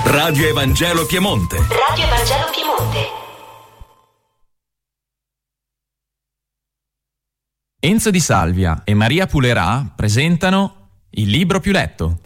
Radio Evangelo Piemonte. Radio Evangelo Piemonte. Enzo Di Salvia e Maria Pulerà presentano Il libro più letto.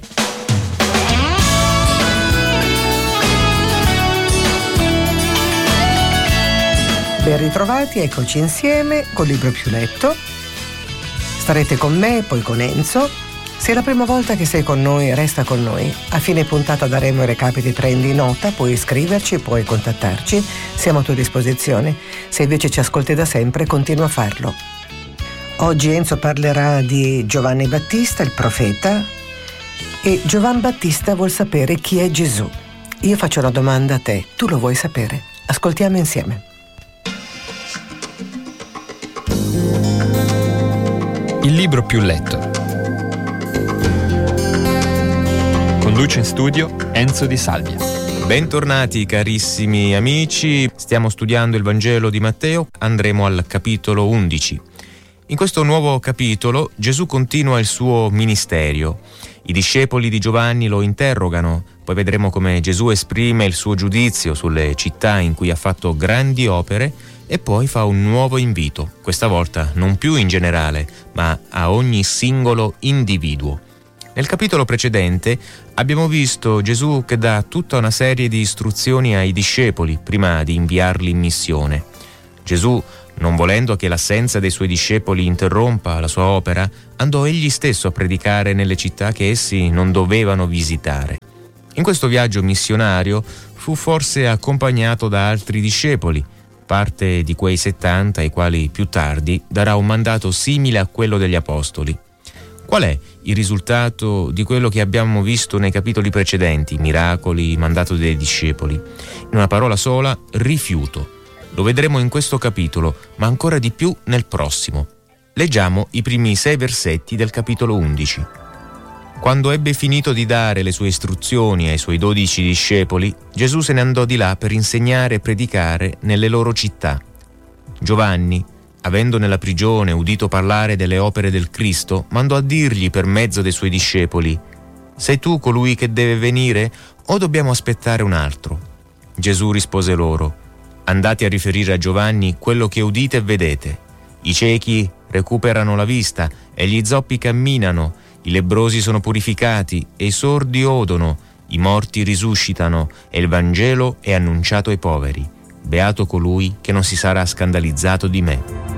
Ben ritrovati, eccoci insieme col libro più letto. Starete con me, poi con Enzo. Se è la prima volta che sei con noi, resta con noi. A fine puntata daremo i recapiti trend in nota, puoi iscriverci, puoi contattarci, siamo a tua disposizione. Se invece ci ascolti da sempre, continua a farlo. Oggi Enzo parlerà di Giovanni Battista, il profeta, e Giovan Battista vuol sapere chi è Gesù. Io faccio una domanda a te, tu lo vuoi sapere? Ascoltiamo insieme. Il libro più letto. Conduce in studio Enzo Di Salvia. Bentornati carissimi amici, stiamo studiando il Vangelo di Matteo, andremo al capitolo 11. In questo nuovo capitolo Gesù continua il suo ministero. I discepoli di Giovanni lo interrogano, poi vedremo come Gesù esprime il suo giudizio sulle città in cui ha fatto grandi opere e poi fa un nuovo invito, questa volta non più in generale, ma a ogni singolo individuo. Nel capitolo precedente abbiamo visto Gesù che dà tutta una serie di istruzioni ai discepoli prima di inviarli in missione. Gesù, non volendo che l'assenza dei suoi discepoli interrompa la sua opera, andò egli stesso a predicare nelle città che essi non dovevano visitare. In questo viaggio missionario fu forse accompagnato da altri discepoli, parte di quei 70 ai quali più tardi darà un mandato simile a quello degli apostoli. Qual è il risultato di quello che abbiamo visto nei capitoli precedenti, miracoli, mandato dei discepoli? In una parola sola, rifiuto. Lo vedremo in questo capitolo, ma ancora di più nel prossimo. Leggiamo i primi 6 versetti del capitolo 11. Quando ebbe finito di dare le sue istruzioni ai suoi 12 discepoli, Gesù se ne andò di là per insegnare e predicare nelle loro città. Giovanni, avendo nella prigione udito parlare delle opere del Cristo, mandò a dirgli per mezzo dei suoi discepoli: «Sei tu colui che deve venire o dobbiamo aspettare un altro?» Gesù rispose loro: «Andate a riferire a Giovanni quello che udite e vedete. I ciechi recuperano la vista e gli zoppi camminano, i lebbrosi sono purificati e i sordi odono, i morti risuscitano e il Vangelo è annunciato ai poveri. Beato colui che non si sarà scandalizzato di me».